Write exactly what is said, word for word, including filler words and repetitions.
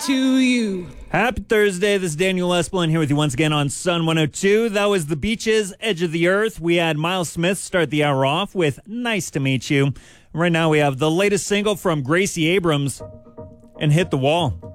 to you. Happy Thursday. This is Daniel Esplin here with you once again on Sun one oh two. That was The Beaches, Edge of the Earth. We had Miles Smith start the hour off with Nice to Meet You. Right now we have the latest single from Gracie Abrams and Hit the Wall.